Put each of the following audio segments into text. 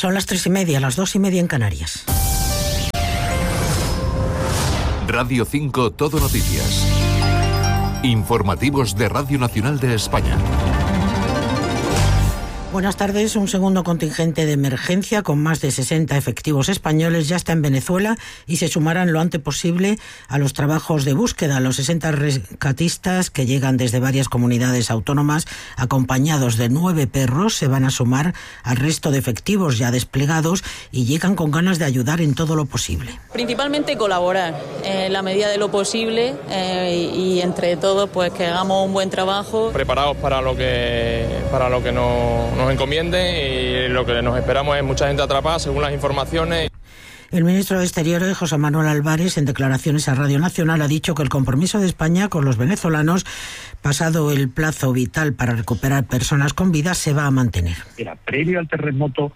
Son las 3:30, las 2:30 en Canarias. Radio 5 Todo Noticias. Informativos de Radio Nacional de España. Buenas tardes. Un segundo contingente de emergencia con más de 60 efectivos españoles ya está en Venezuela y se sumarán lo antes posible a los trabajos de búsqueda. Los 60 rescatistas que llegan desde varias comunidades autónomas acompañados de 9 perros se van a sumar al resto de efectivos ya desplegados y llegan con ganas de ayudar en todo lo posible. Principalmente colaborar en la medida de lo posible y entre todos pues que hagamos un buen trabajo. Preparados para lo que nos encomienden, y lo que nos esperamos es mucha gente atrapada según las informaciones. El ministro de Exteriores, José Manuel Álvarez, en declaraciones a Radio Nacional, ha dicho que el compromiso de España con los venezolanos, pasado el plazo vital para recuperar personas con vida, se va a mantener. Mira, previo al terremoto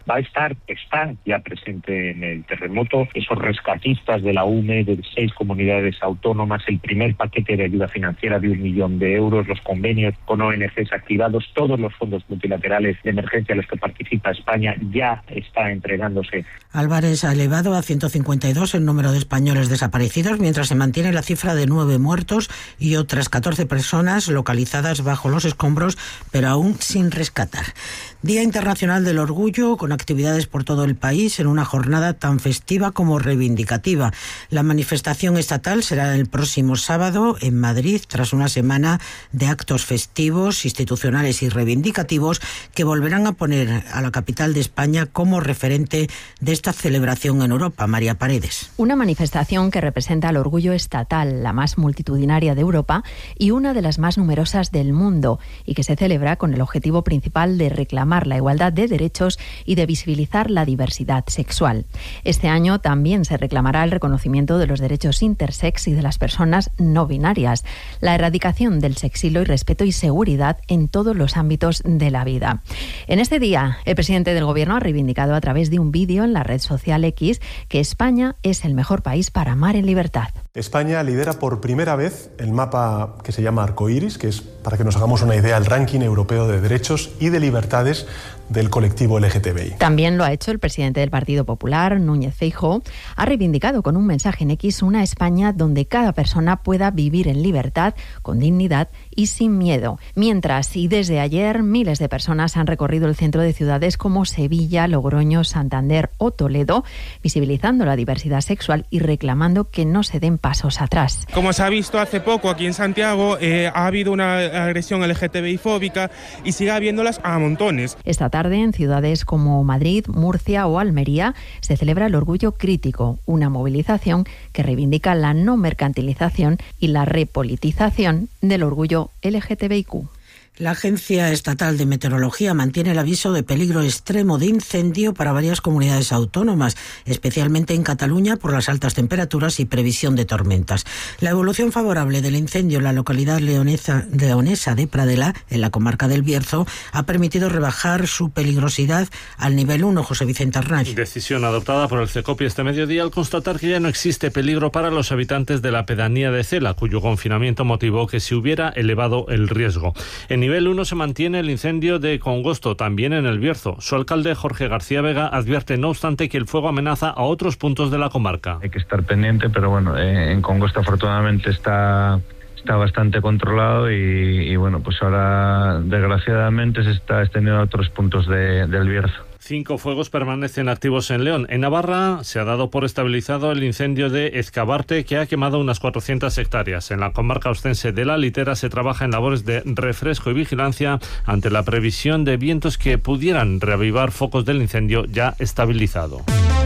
están ya presente en el terremoto esos rescatistas de la UME de 6 comunidades autónomas, el primer paquete de ayuda financiera de 1 millón de euros, los convenios con ONGs activados, todos los fondos multilaterales de emergencia a los que participa España ya está entregándose. Álvarez ha elevado a 152 el número de españoles desaparecidos, mientras se mantiene la cifra de 9 muertos y otras 14 personas localizadas bajo los escombros, pero aún sin rescatar. Día Internacional del Orgullo, con actividades por todo el país en una jornada tan festiva como reivindicativa. La manifestación estatal será el próximo sábado en Madrid, tras una semana de actos festivos, institucionales y reivindicativos que volverán a poner a la capital de España como referente de esta celebración en Europa. María Paredes. Una manifestación que representa el orgullo estatal, la más multitudinaria de Europa y una de las más numerosas del mundo, y que se celebra con el objetivo principal de reclamar la igualdad de derechos y de visibilizar la diversidad sexual. Este año también se reclamará el reconocimiento de los derechos intersex y de las personas no binarias, la erradicación del sexismo y respeto y seguridad en todos los ámbitos de la vida. En este día, el presidente del Gobierno ha reivindicado a través de un vídeo en la red social X que España es el mejor país para amar en libertad. España lidera por primera vez el mapa que se llama Arcoiris, que es, para que nos hagamos una idea, el ranking europeo de derechos y de libertades del colectivo LGTBI. También lo ha hecho el presidente del Partido Popular, Núñez Feijóo. Ha reivindicado con un mensaje en X una España donde cada persona pueda vivir en libertad, con dignidad y sin miedo. Mientras, y desde ayer, miles de personas han recorrido el centro de ciudades como Sevilla, Logroño, Santander o Toledo, visibilizando la diversidad sexual y reclamando que no se den pasos atrás. Como se ha visto hace poco aquí en Santiago, ha habido una agresión LGTBI fóbica y sigue habiéndolas a montones. Esta tarde, en ciudades como Madrid, Murcia o Almería, se celebra el Orgullo Crítico, una movilización que reivindica la no mercantilización y la repolitización del orgullo LGTBIQ. La Agencia Estatal de Meteorología mantiene el aviso de peligro extremo de incendio para varias comunidades autónomas, especialmente en Cataluña por las altas temperaturas y previsión de tormentas. La evolución favorable del incendio en la localidad leonesa de Pradela, en la comarca del Bierzo, ha permitido rebajar su peligrosidad al nivel 1. José Vicente Arnaiz. Decisión adoptada por el CECOPI este mediodía al constatar que ya no existe peligro para los habitantes de la pedanía de Cela, cuyo confinamiento motivó que se hubiera elevado el riesgo. En nivel 1 se mantiene el incendio de Congosto, también en el Bierzo. Su alcalde, Jorge García Vega, advierte, no obstante, que el fuego amenaza a otros puntos de la comarca. Hay que estar pendiente, pero bueno, en Congosto afortunadamente está bastante controlado y bueno, pues ahora desgraciadamente se está extendiendo a otros puntos del Bierzo. 5 fuegos permanecen activos en León. En Navarra se ha dado por estabilizado el incendio de Ezcabarte, que ha quemado unas 400 hectáreas. En la comarca ostense de La Litera se trabaja en labores de refresco y vigilancia ante la previsión de vientos que pudieran reavivar focos del incendio ya estabilizado.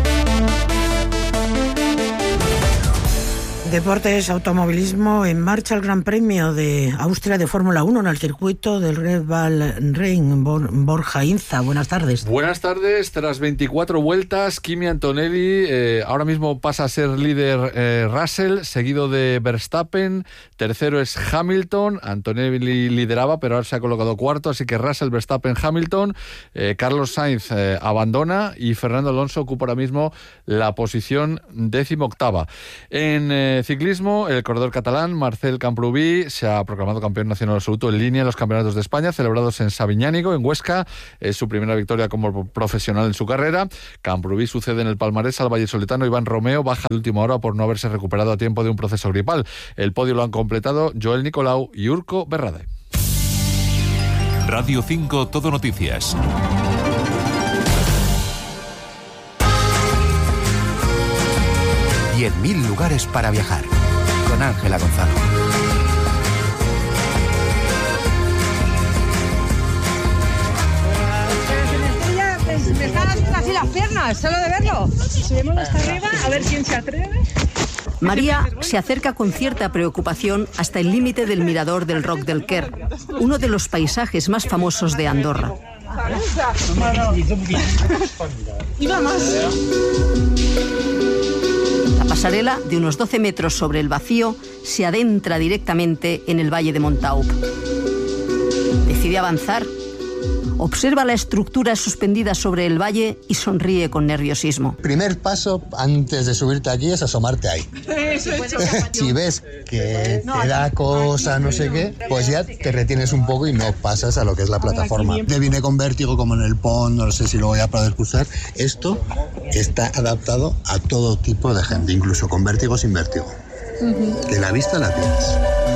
Deportes, automovilismo, en marcha el Gran Premio de Austria de Fórmula 1 en el circuito del Red Bull Ring. Borja Inza, buenas tardes. Buenas tardes. Tras 24 vueltas, Kimi Antonelli ahora mismo pasa a ser líder Russell, seguido de Verstappen. Tercero es Hamilton. Antonelli lideraba, pero ahora se ha colocado cuarto, así que Russell, Verstappen, Hamilton. Carlos Sainz abandona y Fernando Alonso ocupa ahora mismo la posición 18ª. En ciclismo, el corredor catalán Marcel Camprubí se ha proclamado campeón nacional absoluto en línea en los campeonatos de España celebrados en Sabiñánigo, en Huesca. Es su primera victoria como profesional en su carrera. Camprubí sucede en el palmarés al vallisoletano Iván Romeo, baja de última hora por no haberse recuperado a tiempo de un proceso gripal. El podio lo han completado Joel Nicolau y Urco Berrade. Radio 5 Todo Noticias. $10.000 lugares para viajar. Con Ángela Gonzalo. Me están haciendo así las piernas, solo de verlo. Subimos hasta arriba a ver quién se atreve. María se acerca con cierta preocupación hasta el límite del mirador del Roc del Quer, uno de los paisajes más famosos de Andorra. Y vamos. La pasarela, de unos 12 metros sobre el vacío, se adentra directamente en el valle de Montaup. Decide avanzar. Observa la estructura suspendida sobre el valle y sonríe con nerviosismo. Primer paso antes de subirte aquí es asomarte ahí. Si ves que te da cosa, no sé qué, pues ya te retienes un poco y no pasas a lo que es la plataforma. Te viene con vértigo como en el Pont, no sé si lo voy a poder cruzar. Esto está adaptado a todo tipo de gente, incluso con vértigo, sin vértigo. Que la vista la tienes.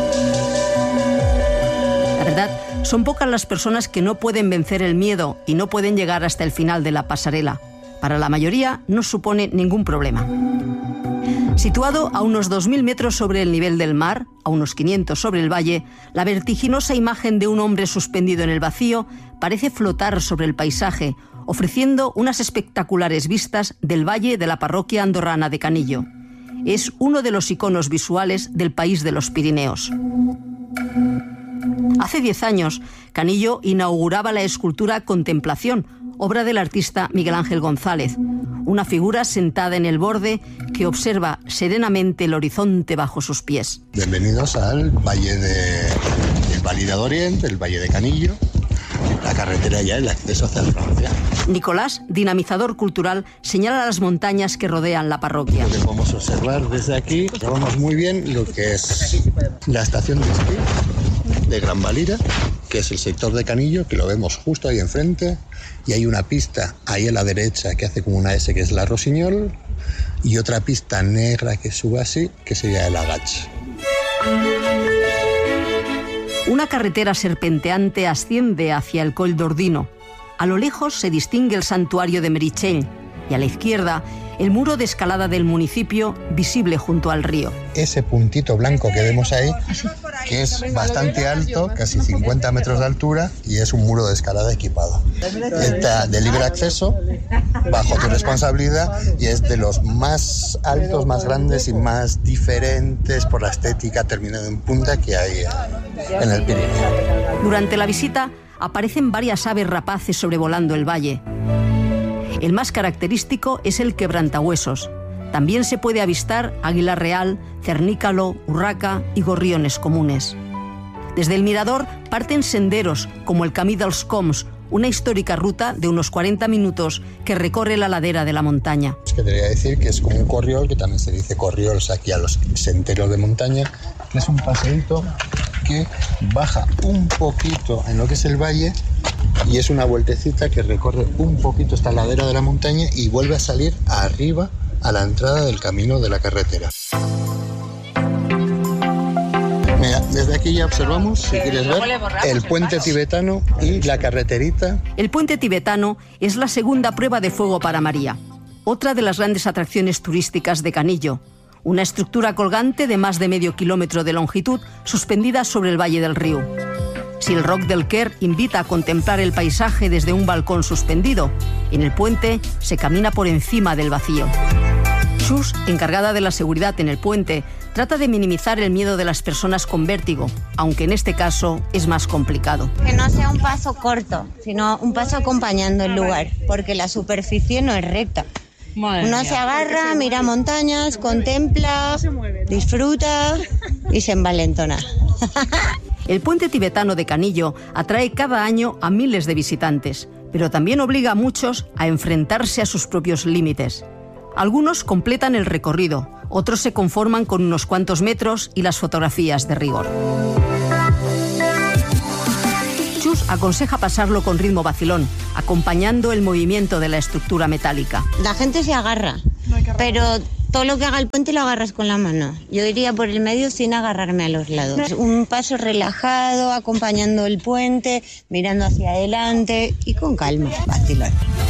La verdad, son pocas las personas que no pueden vencer el miedo y no pueden llegar hasta el final de la pasarela. Para la mayoría no supone ningún problema. Situado a unos 2.000 metros sobre el nivel del mar, a unos 500 sobre el valle, la vertiginosa imagen de un hombre suspendido en el vacío parece flotar sobre el paisaje, ofreciendo unas espectaculares vistas del valle de la parroquia andorrana de Canillo. Es uno de los iconos visuales del país de los Pirineos. Hace 10 años, Canillo inauguraba la escultura Contemplación, obra del artista Miguel Ángel González, una figura sentada en el borde que observa serenamente el horizonte bajo sus pies. Bienvenidos al valle del Valida de Oriente, el valle de Canillo, la carretera ya, el acceso hacia Francia. Nicolás, dinamizador cultural, señala las montañas que rodean la parroquia. Lo que podemos observar desde aquí, observamos muy bien lo que es la estación de esquí de Gran Valira, que es el sector de Canillo, que lo vemos justo ahí enfrente, y hay una pista ahí a la derecha que hace como una S, que es la Rosiñol, y otra pista negra que sube así, que sería el Agache. Una carretera serpenteante asciende hacia el Coll d'Ordino. A lo lejos se distingue el santuario de Meritxell y a la izquierda el muro de escalada del municipio visible junto al río. Ese puntito blanco que vemos ahí, que es bastante alto, casi 50 metros de altura, y es un muro de escalada equipado. Está de libre acceso, bajo tu responsabilidad, y es de los más altos, más grandes y más diferentes por la estética terminada en punta que hay en el Pirineo. Durante la visita aparecen varias aves rapaces sobrevolando el valle. El más característico es el quebrantahuesos. También se puede avistar águila real, cernícalo, urraca y gorriones comunes. Desde el mirador parten senderos como el Camí dels Coms, una histórica ruta de unos 40 minutos que recorre la ladera de la montaña. Es que debería decir que es como un corriol, que también se dice corriols aquí a los senderos de montaña, que es un paseíto que baja un poquito en lo que es el valle y es una vueltecita que recorre un poquito esta ladera de la montaña y vuelve a salir arriba a la entrada del camino de la carretera. Mira, desde aquí ya observamos, si quieres ver, el puente tibetano y la carreterita. El puente tibetano es la segunda prueba de fuego para María, otra de las grandes atracciones turísticas de Canillo. Una estructura colgante de más de medio kilómetro de longitud suspendida sobre el valle del Riu. Si el Roc del Quer invita a contemplar el paisaje desde un balcón suspendido, en el puente se camina por encima del vacío. Chus, encargada de la seguridad en el puente, trata de minimizar el miedo de las personas con vértigo, aunque en este caso es más complicado. Que no sea un paso corto, sino un paso acompañando el lugar, porque la superficie no es recta. Uno se agarra, mira montañas, contempla, disfruta y se envalentona. El puente tibetano de Canillo atrae cada año a miles de visitantes, pero también obliga a muchos a enfrentarse a sus propios límites. Algunos completan el recorrido, Otros se conforman con unos cuantos metros y las fotografías de rigor. Chus aconseja pasarlo con ritmo vacilón, acompañando el movimiento de la estructura metálica. La gente se agarra, pero todo lo que haga el puente lo agarras con la mano. Yo iría por el medio sin agarrarme a los lados. Un paso relajado, acompañando el puente, mirando hacia adelante y con calma, vacilón.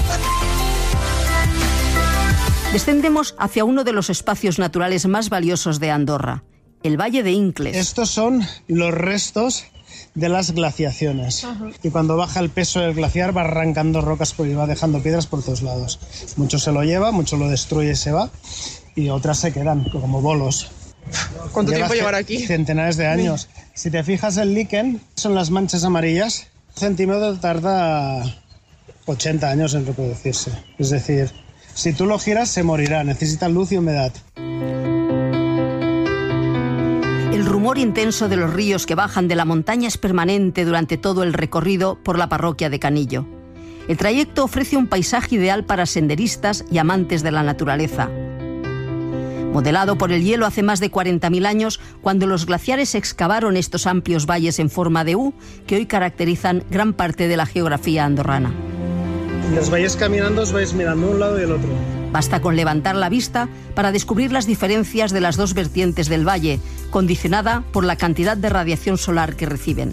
Descendemos hacia uno de los espacios naturales más valiosos de Andorra, el Valle de Incles. Estos son los restos de las glaciaciones. Y cuando baja el peso del glaciar va arrancando rocas y va dejando piedras por todos lados. Mucho se lo lleva, mucho lo destruye y se va, y otras se quedan como bolos. ¿Cuánto tiempo llevará aquí? Centenares de años. Si te fijas, el líquen son las manchas amarillas. Un centímetro tarda 80 años en reproducirse. Es decir, si tú lo giras se morirá, necesita luz y humedad. El rumor intenso de los ríos que bajan de la montaña es permanente durante todo el recorrido por la parroquia de Canillo. El trayecto ofrece un paisaje ideal para senderistas y amantes de la naturaleza. Modelado por el hielo hace más de 40.000 años, cuando los glaciares excavaron estos amplios valles en forma de U, que hoy caracterizan gran parte de la geografía andorrana. Los vais caminando, os vais mirando un lado y el otro. Basta con levantar la vista para descubrir las diferencias de las dos vertientes del valle, condicionada por la cantidad de radiación solar que reciben.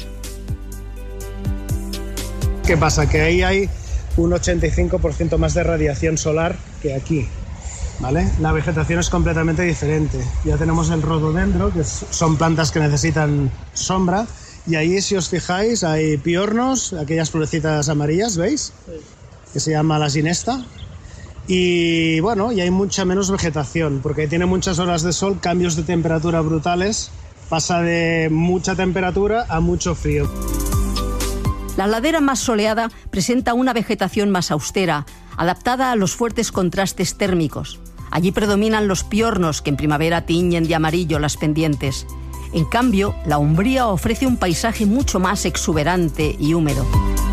¿Qué pasa? Que ahí hay un 85% más de radiación solar que aquí, ¿vale? La vegetación es completamente diferente. Ya tenemos el rododendro, que son plantas que necesitan sombra, y ahí, si os fijáis, hay piornos, aquellas florecitas amarillas, ¿veis? Sí. Que se llama la ginesta. Y bueno, y hay mucha menos vegetación, porque tiene muchas horas de sol, cambios de temperatura brutales, pasa de mucha temperatura a mucho frío. La ladera más soleada presenta una vegetación más austera, adaptada a los fuertes contrastes térmicos. Allí predominan los piornos, que en primavera tiñen de amarillo las pendientes. En cambio, la Umbría ofrece un paisaje mucho más exuberante y húmedo.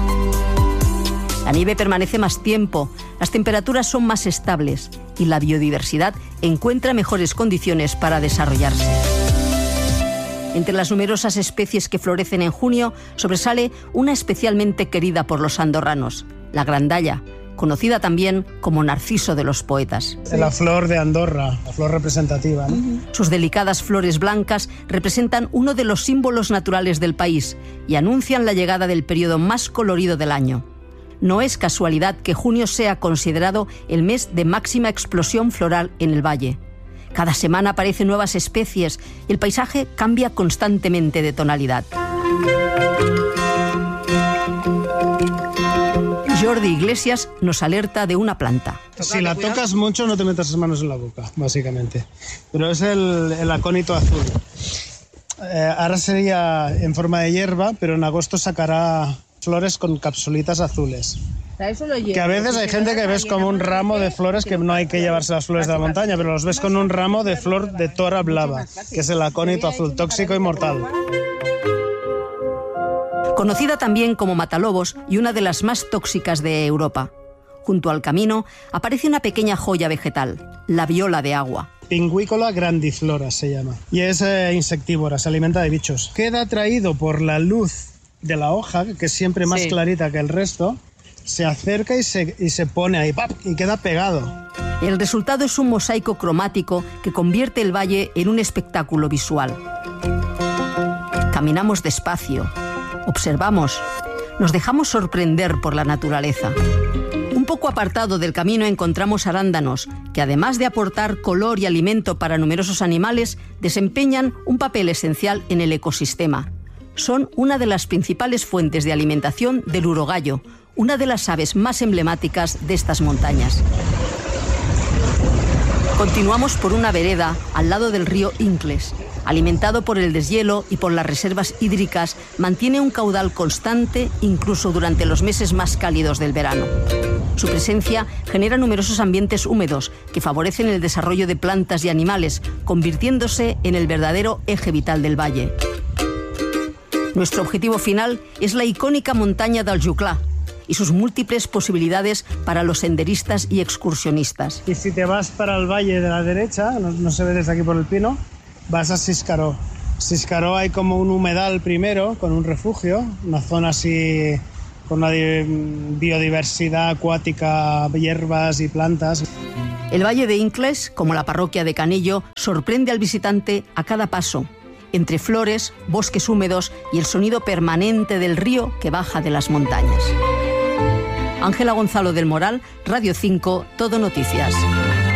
La nieve permanece más tiempo, las temperaturas son más estables y la biodiversidad encuentra mejores condiciones para desarrollarse. Entre las numerosas especies que florecen en junio, sobresale una especialmente querida por los andorranos, la grandalla, conocida también como narciso de los poetas. La flor de Andorra, la flor representativa, ¿no? Sus delicadas flores blancas representan uno de los símbolos naturales del país y anuncian la llegada del periodo más colorido del año. No es casualidad que junio sea considerado el mes de máxima explosión floral en el valle. Cada semana aparecen nuevas especies y el paisaje cambia constantemente de tonalidad. Jordi Iglesias nos alerta de una planta. Si la tocas mucho, no te metas las manos en la boca, básicamente. Pero es el acónito azul. Ahora sería en forma de hierba, pero en agosto sacará flores con capsulitas azules. Que a veces hay gente que ves como un ramo de flores, que no hay que llevarse las flores de la montaña, pero los ves con un ramo de flor de tora blava, que es el acónito azul, tóxico y mortal. Conocida también como matalobos y una de las más tóxicas de Europa. Junto al camino aparece una pequeña joya vegetal, la viola de agua. Pinguícola grandiflora se llama, y es insectívora, se alimenta de bichos. Queda atraído por la luz de la hoja, que es siempre más clarita que el resto, se acerca y se pone ahí, ¡pap!, y queda pegado. El resultado es un mosaico cromático que convierte el valle en un espectáculo visual. Caminamos despacio, observamos, nos dejamos sorprender por la naturaleza. Un poco apartado del camino encontramos arándanos, que además de aportar color y alimento para numerosos animales, desempeñan un papel esencial en el ecosistema. Son una de las principales fuentes de alimentación del urogallo, una de las aves más emblemáticas de estas montañas. Continuamos por una vereda al lado del río Incles. Alimentado por el deshielo y por las reservas hídricas, mantiene un caudal constante incluso durante los meses más cálidos del verano. Su presencia genera numerosos ambientes húmedos que favorecen el desarrollo de plantas y animales, convirtiéndose en el verdadero eje vital del valle. Nuestro objetivo final es la icónica montaña del Juclà. y sus múltiples posibilidades para los senderistas y excursionistas. Y si te vas para el valle de la derecha, no se ve desde aquí por el Pino, vas a Siscaró. Siscaró hay como un humedal primero, con un refugio, una zona así con una biodiversidad acuática, hierbas y plantas. El Valle de Inclés, como la parroquia de Canillo, sorprende al visitante a cada paso, entre flores, bosques húmedos y el sonido permanente del río que baja de las montañas. Ángela Gonzalo del Moral, Radio 5, Todo Noticias.